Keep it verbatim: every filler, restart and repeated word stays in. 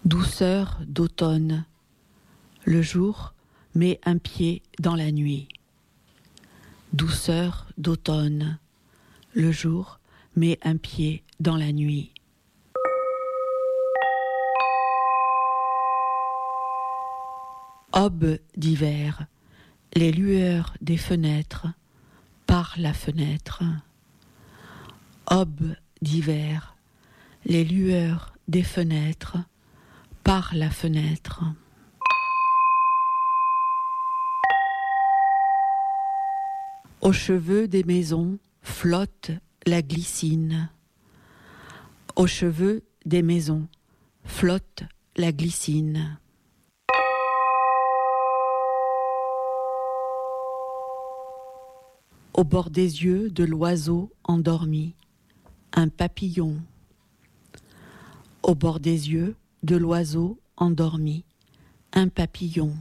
Douceur d'automne, le jour met un pied dans la nuit. Douceur d'automne, le jour met un pied dans la nuit. Aube d'hiver, les lueurs des fenêtres par la fenêtre. Aube d'hiver, les lueurs des fenêtres par la fenêtre. Aux cheveux des maisons flotte la glycine. Aux cheveux des maisons flotte la glycine. Au bord des yeux de l'oiseau endormi, un papillon. Au bord des yeux de l'oiseau endormi, un papillon.